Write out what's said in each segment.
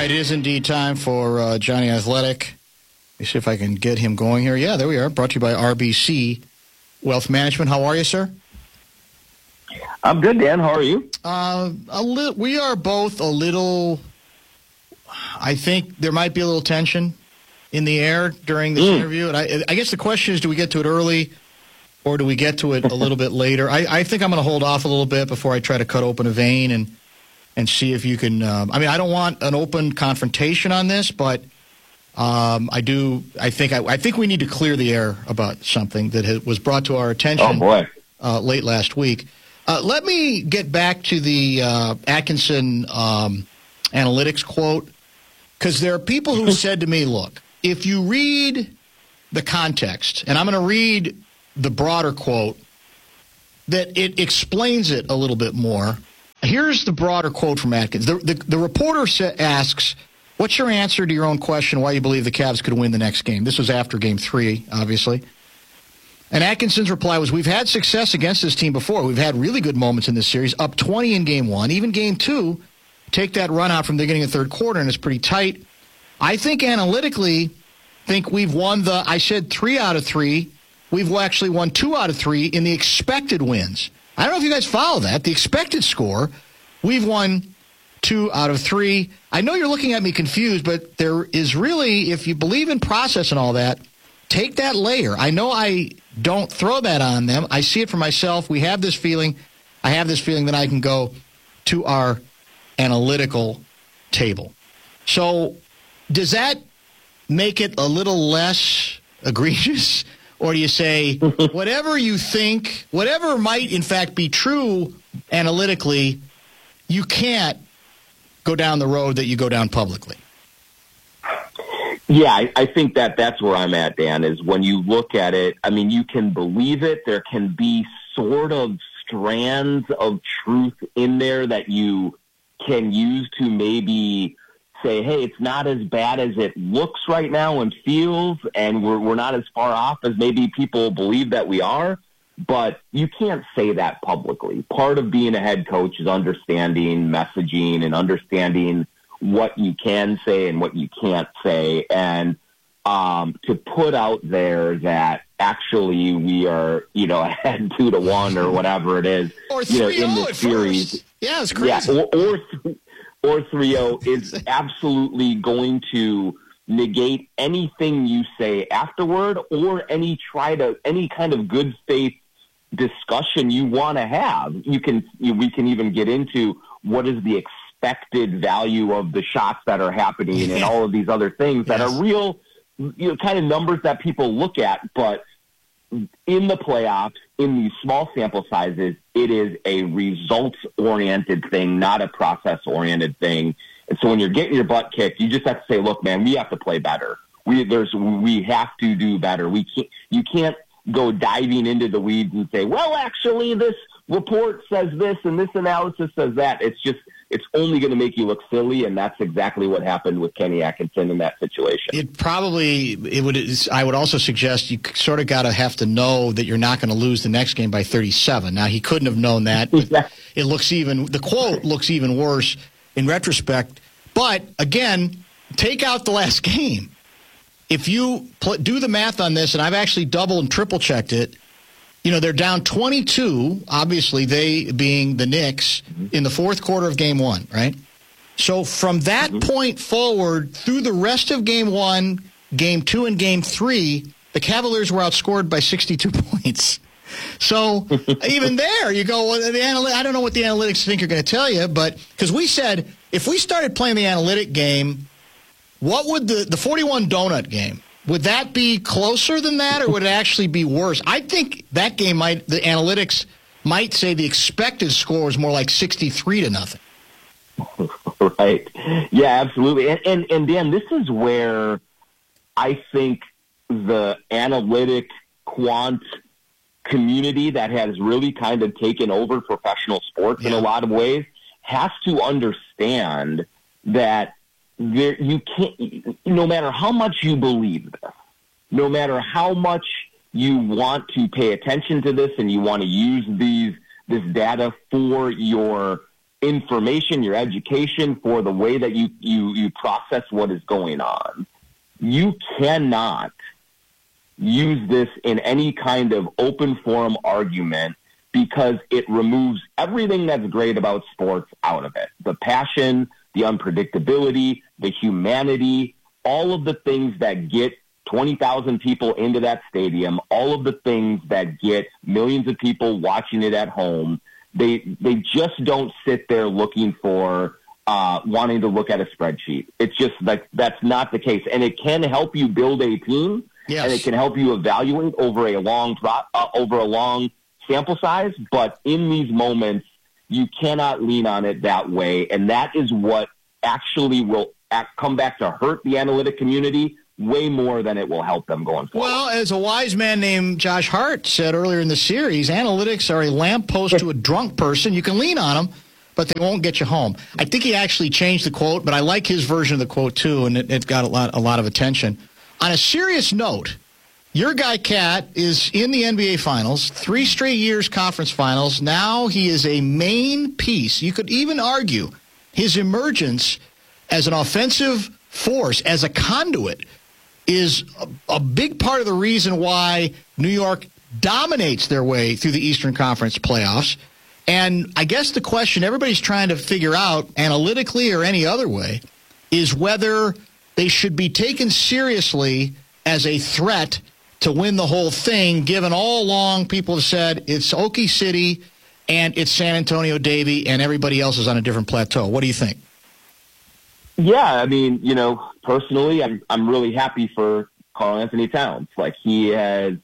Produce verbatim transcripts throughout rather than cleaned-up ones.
right, it is indeed time for uh, Johnny Athletic. Let me see if I can get him going here. Yeah, there we are. Brought to you by R B C Wealth Management. How are you, sir? I'm good, Dan. How are you? Uh, a li- we are both a little, I think there might be a little tension in the air during this mm. interview. And I, I guess the question is, do we get to it early or do we get to it a little bit later? I, I think I'm going to hold off a little bit before I try to cut open a vein and and see if you can um, – I mean, I don't want an open confrontation on this, but um, I do – I think I, I think we need to clear the air about something that has, was brought to our attention oh, boy. Uh, late last week. Uh, let me get back to the uh, Atkinson um, analytics quote, because there are people who said to me, look, if you read the context, and I'm going to read the broader quote, that it explains it a little bit more. Here's the broader quote from Atkins. The, the, the reporter sa- asks, what's your answer to your own question why you believe the Cavs could win the next game? This was after game three, obviously. And Atkinson's reply was, we've had success against this team before. We've had really good moments in this series, up twenty in game one. Even game two, take that run out from the beginning of the third quarter, and it's pretty tight. I think analytically, think we've won the, I said three out of three. We've actually won two out of three in the expected wins. I don't know if you guys follow that. The expected score, we've won two out of three. I know you're looking at me confused, but there is really, if you believe in process and all that, take that layer. I know I don't throw that on them. I see it for myself. We have this feeling. I have this feeling that I can go to our analytical table. So does that make it a little less egregious? Or do you say, whatever you think, whatever might in fact be true analytically, you can't go down the road that you go down publicly? Yeah, I, I think that that's where I'm at, Dan, is when you look at it, I mean, you can believe it. There can be sort of strands of truth in there that you can use to maybe say, hey, it's not as bad as it looks right now and feels, and we're we're not as far off as maybe people believe that we are, but you can't say that publicly. Part of being a head coach is understanding messaging and understanding what you can say and what you can't say, and um, to put out there that actually we are, you know, ahead two to one or whatever it is, or you know, in this series. First. Yeah, it's crazy. Yeah, or, or th- or three oh is absolutely going to negate anything you say afterward or any try to any kind of good faith discussion you want to have. You can you, we can even get into what is the expected value of the shots that are happening and all of these other things that yes. are real, you know, kind of numbers that people look at, but in the playoffs, in these small sample sizes, it is a results-oriented thing, not a process-oriented thing. And so when you're getting your butt kicked, you just have to say, look, man, we have to play better. We there's we have to do better. We can't, you can't go diving into the weeds and say, well, actually, this report says this and this analysis says that. It's just it's only going to make you look silly, and that's exactly what happened with Kenny Atkinson in that situation. It probably it would. I would also suggest you sort of got to have to know that you're not going to lose the next game by thirty-seven. Now he couldn't have known that. Yeah. It looks even. The quote looks even worse in retrospect. But again, take out the last game. If you pl- do the math on this, and I've actually double and triple checked it. You know, they're down twenty-two, obviously, they being the Knicks, mm-hmm. in the fourth quarter of game one, right? So from that mm-hmm. point forward, through the rest of game one, game two, and game three, the Cavaliers were outscored by sixty-two points. So even there, you go, well, the analy- I don't know what the analytics think are going to tell you, but because we said if we started playing the analytic game, what would the, the forty-one donut game, would that be closer than that, or would it actually be worse? I think that game might, the analytics might say the expected score was more like sixty-three to nothing. Right. Yeah, absolutely. And, and, and Dan, this is where I think the analytic quant community that has really kind of taken over professional sports yeah. in a lot of ways has to understand that There, you can't, no matter how much you believe this, no matter how much you want to pay attention to this and you want to use these this data for your information, your education, for the way that you, you, you process what is going on. You cannot use this in any kind of open forum argument because it removes everything that's great about sports out of it. The passion, the unpredictability, the humanity, all of the things that get twenty thousand people into that stadium, all of the things that get millions of people watching it at home. They they just don't sit there looking for uh, wanting to look at a spreadsheet. It's just like that's not the case, and it can help you build a team, yes. and it can help you evaluate over a long drop uh, over a long sample size. But in these moments, you cannot lean on it that way, and that is what actually will act, come back to hurt the analytic community way more than it will help them going forward. Well, as a wise man named Josh Hart said earlier in the series, analytics are a lamppost to a drunk person. You can lean on them, but they won't get you home. I think he actually changed the quote, but I like his version of the quote too, and it, it got a lot, a lot of attention. On a serious note, your guy Cat is in the N B A Finals, three straight years conference finals. Now he is a main piece. You could even argue his emergence as an offensive force, as a conduit, is a, a big part of the reason why New York dominates their way through the Eastern Conference playoffs. And I guess the question everybody's trying to figure out, analytically or any other way, is whether they should be taken seriously as a threat to win the whole thing, given all along people have said it's Okie City and it's San Antonio Davy and everybody else is on a different plateau. What do you think? Yeah, I mean, you know, personally, I'm I'm really happy for Karl Anthony Towns. Like, he has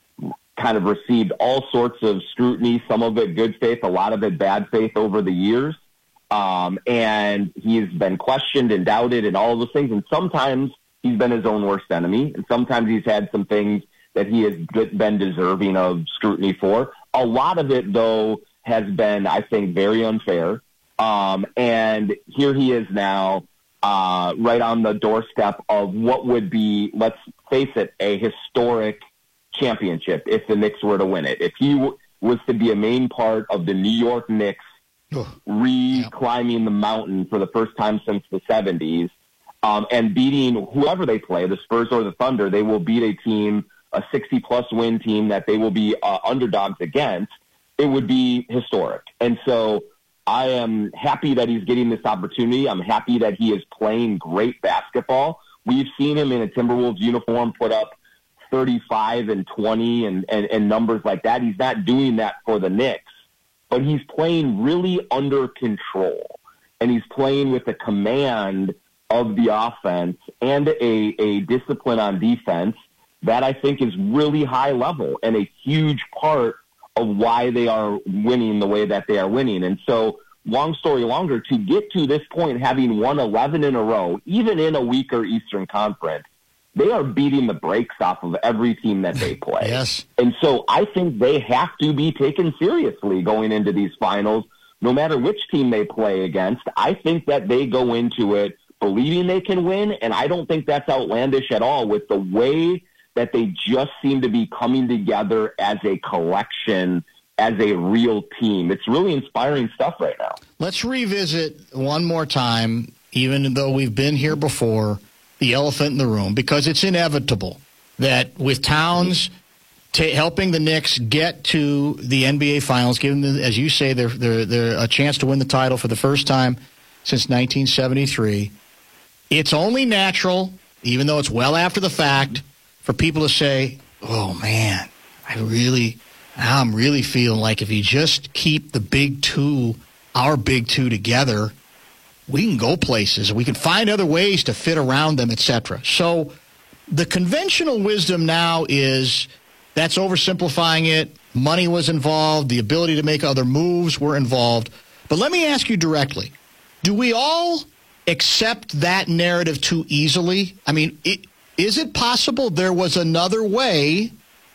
kind of received all sorts of scrutiny, some of it good faith, a lot of it bad faith over the years. Um, and he's been questioned and doubted and all of those things. And sometimes he's been his own worst enemy. And sometimes he's had some things that he has been deserving of scrutiny for. A lot of it, though, has been, I think, very unfair. Um, and here he is now, uh, right on the doorstep of what would be, let's face it, a historic championship if the Knicks were to win it. If he w- was to be a main part of the New York Knicks re-climbing the mountain for the first time since the seventies, um, and beating whoever they play, the Spurs or the Thunder, they will beat a team, a sixty-plus win team that they will be uh, underdogs against. It would be historic. And so I am happy that he's getting this opportunity. I'm happy that he is playing great basketball. We've seen him in a Timberwolves uniform put up thirty-five and twenty and, and, and numbers like that. He's not doing that for the Knicks, but he's playing really under control, and he's playing with a command of the offense and a, a discipline on defense that I think is really high level and a huge part of why they are winning the way that they are winning. And so, long story longer, to get to this point, having won eleven in a row, even in a weaker Eastern Conference, they are beating the brakes off of every team that they play. Yes. And so I think they have to be taken seriously going into these finals, no matter which team they play against. I think that they go into it believing they can win, and I don't think that's outlandish at all with the way that they just seem to be coming together as a collection, as a real team. It's really inspiring stuff right now. Let's revisit one more time, even though we've been here before, the elephant in the room, because it's inevitable that with Towns t- helping the Knicks get to the N B A Finals, giving them, as you say, they're, they're, they're a chance to win the title for the first time since nineteen seventy-three, it's only natural, even though it's well after the fact, for people to say, oh, man, I really, now I'm really feeling like if you just keep the big two, our big two together, we can go places. We can find other ways to fit around them, et cetera. So the conventional wisdom now is that's oversimplifying it. Money was involved. The ability to make other moves were involved. But let me ask you directly, do we all accept that narrative too easily? I mean, it, is it possible there was another way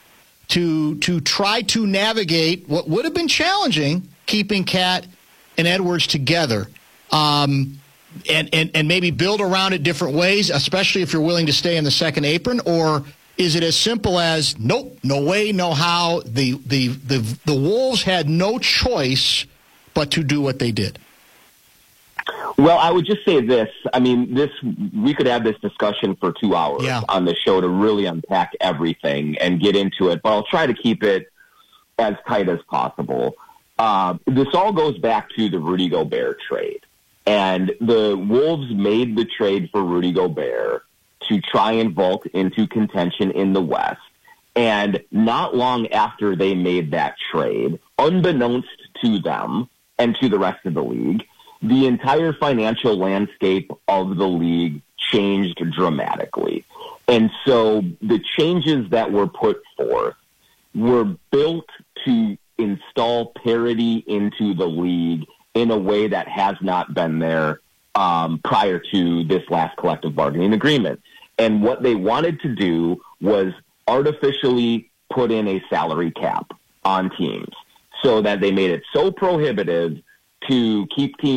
to to try to navigate what would have been challenging, keeping Cat and Edwards together, um, and, and, and maybe build around it different ways, especially if you're willing to stay in the second apron? Or is it as simple as, nope, no way, no how, the, the, the, the Wolves had no choice but to do what they did? Well, I would just say this. I mean, this we could have this discussion for two hours yeah. on the show to really unpack everything and get into it, but I'll try to keep it as tight as possible. Uh, this all goes back to the Rudy Gobert trade. And the Wolves made the trade for Rudy Gobert to try and vault into contention in the West. And not long after they made that trade, unbeknownst to them and to the rest of the league, the entire financial landscape of the league changed dramatically. And so the changes that were put forth were built to install parity into the league in a way that has not been there um, prior to this last collective bargaining agreement. And what they wanted to do was artificially put in a salary cap on teams so that they made it so prohibitive to keep teams